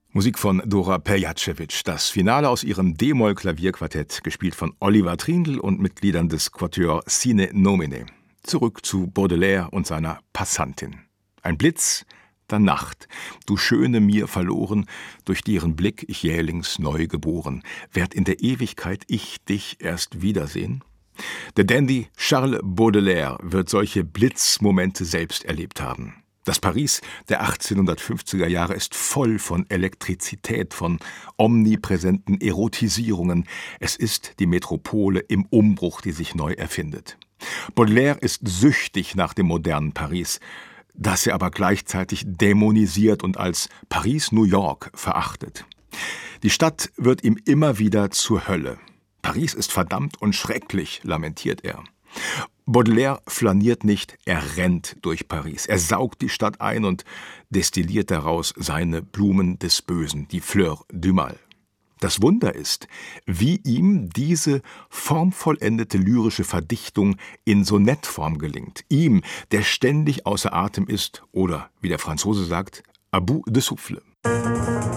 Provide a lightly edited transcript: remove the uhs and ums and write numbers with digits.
Musik von Dora Pejacevic, das Finale aus ihrem D-Moll-Klavierquartett, gespielt von Oliver Trindl und Mitgliedern des Quatuor Sine Nomine. Zurück zu Baudelaire und seiner Passantin. Ein Blitz, dann Nacht, du Schöne mir verloren, durch deren Blick ich jählings neu geboren. Werd in der Ewigkeit ich dich erst wiedersehen? Der Dandy Charles Baudelaire wird solche Blitzmomente selbst erlebt haben. Das Paris der 1850er Jahre ist voll von Elektrizität, von omnipräsenten Erotisierungen. Es ist die Metropole im Umbruch, die sich neu erfindet. Baudelaire ist süchtig nach dem modernen Paris, das er aber gleichzeitig dämonisiert und als Paris-New York verachtet. Die Stadt wird ihm immer wieder zur Hölle. Paris ist verdammt und schrecklich, lamentiert er. Baudelaire flaniert nicht, er rennt durch Paris. Er saugt die Stadt ein und destilliert daraus seine Blumen des Bösen, die Fleurs du Mal. Das Wunder ist, wie ihm diese formvollendete lyrische Verdichtung in Sonettform gelingt. Ihm, der ständig außer Atem ist oder, wie der Franzose sagt, à bout de souffle.